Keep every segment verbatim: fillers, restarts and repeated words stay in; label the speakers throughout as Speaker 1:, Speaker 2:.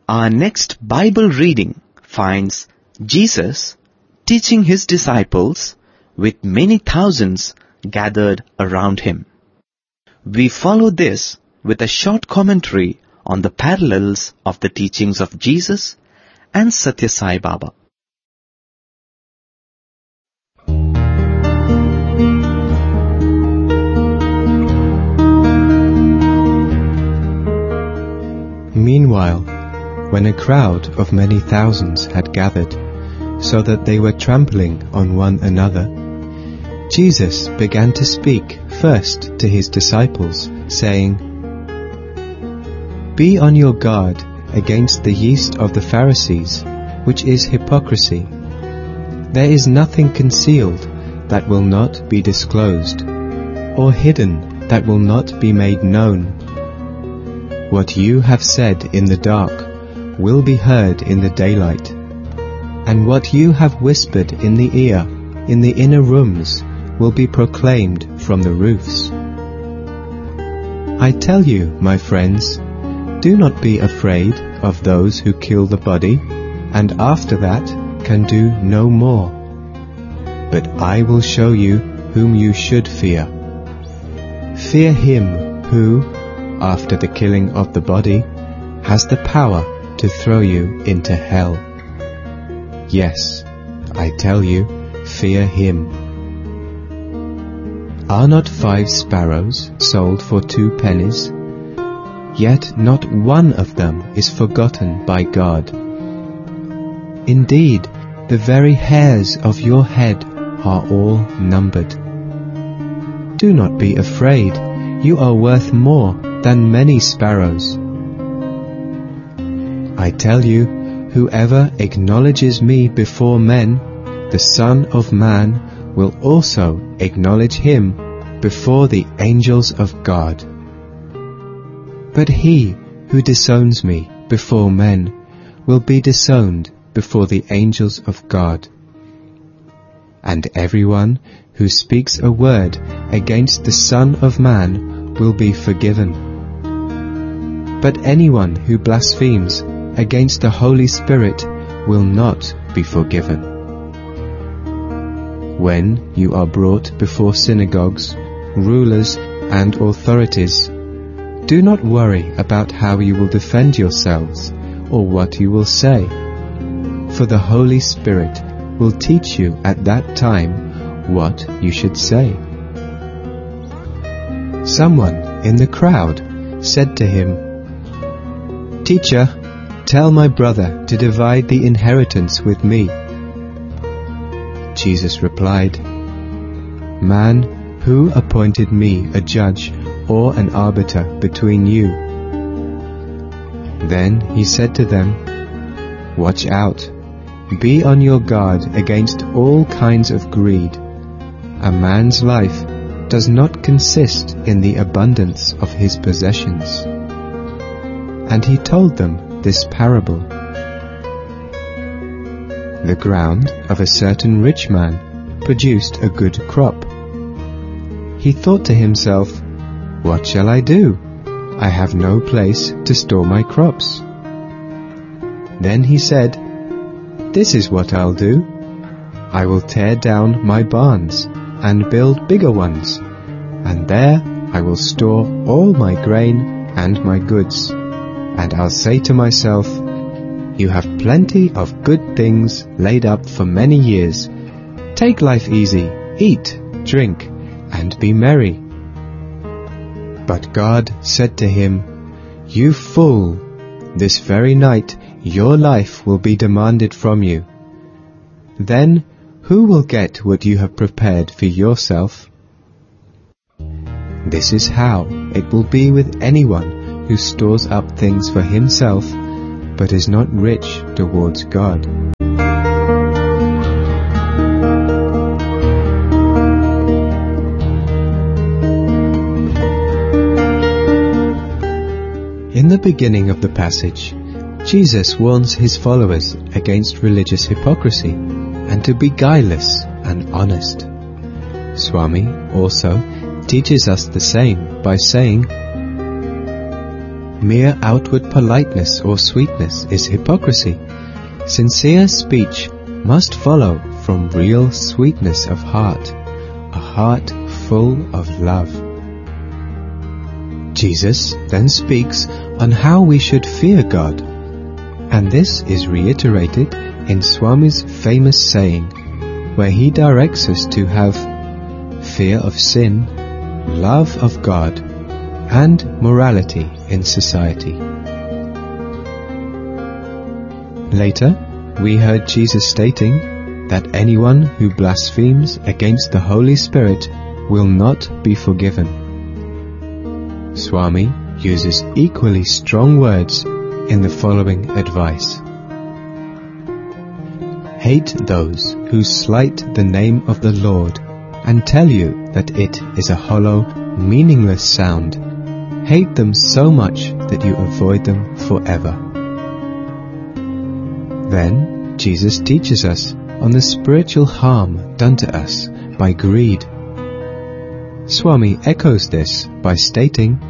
Speaker 1: Our next Bible reading finds Jesus teaching his disciples with many thousands gathered around him. We follow this with a short commentary on the parallels of the teachings of Jesus and Satya Sai Baba.
Speaker 2: Meanwhile, when a crowd of many thousands had gathered, so that they were trampling on one another, Jesus began to speak first to his disciples, saying, "Be on your guard against the yeast of the Pharisees, which is hypocrisy. There is nothing concealed that will not be disclosed, or hidden that will not be made known. What you have said in the dark will be heard in the daylight, and what you have whispered in the ear in the inner rooms will be proclaimed from the roofs. I tell you, my friends, do not be afraid of those who kill the body, and after that can do no more. But I will show you whom you should fear. Fear him who, after the killing of the body, has the power to throw you into hell. Yes, I tell you, fear him. Are not five sparrows sold for two pennies? Yet not one of them is forgotten by God. Indeed, the very hairs of your head are all numbered. Do not be afraid, you are worth more than many sparrows. I tell you, whoever acknowledges me before men, the Son of Man will also acknowledge him before the angels of God. But he who disowns me before men will be disowned before the angels of God. And everyone who speaks a word against the Son of Man will be forgiven. But anyone who blasphemes against the Holy Spirit will not be forgiven. When you are brought before synagogues, rulers, and authorities, do not worry about how you will defend yourselves or what you will say, for the Holy Spirit will teach you at that time what you should say. Someone in the crowd said to him, "Teacher, tell my brother to divide the inheritance with me." Jesus replied, "Man, who appointed me a judge or an arbiter between you?" Then he said to them, "Watch out. Be on your guard against all kinds of greed. A man's life does not consist in the abundance of his possessions." And he told them this parable. The ground of a certain rich man produced a good crop. He thought to himself, "What shall I do? I have no place to store my crops." Then he said, "This is what I'll do. I will tear down my barns and build bigger ones, and there I will store all my grain and my goods. And I'll say to myself, you have plenty of good things laid up for many years. Take life easy, eat, drink, and be merry." But God said to him, "You fool, this very night your life will be demanded from you. Then who will get what you have prepared for yourself?" This is how it will be with anyone who stores up things for himself, but is not rich towards God. In the beginning of the passage, Jesus warns his followers against religious hypocrisy and to be guileless and honest. Swami also teaches us the same by saying, mere outward politeness or sweetness is hypocrisy. Sincere speech must follow from real sweetness of heart, a heart full of love. Jesus then speaks on how we should fear God, and this is reiterated in Swami's famous saying, where he directs us to have fear of sin, love of God, and morality in society. Later, we heard Jesus stating that anyone who blasphemes against the Holy Spirit will not be forgiven. Swami uses equally strong words in the following advice. Hate those who slight the name of the Lord and tell you that it is a hollow, meaningless sound. Hate them so much that you avoid them forever. Then Jesus teaches us on the spiritual harm done to us by greed. Swami echoes this by stating,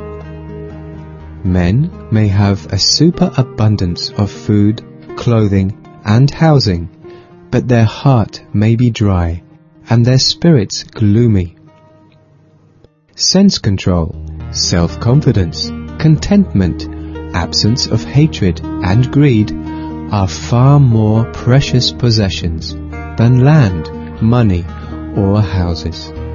Speaker 2: men may have a superabundance of food, clothing, and housing, but their heart may be dry, and their spirits gloomy. Sense control, self-confidence, contentment, absence of hatred and greed are far more precious possessions than land, money, or houses.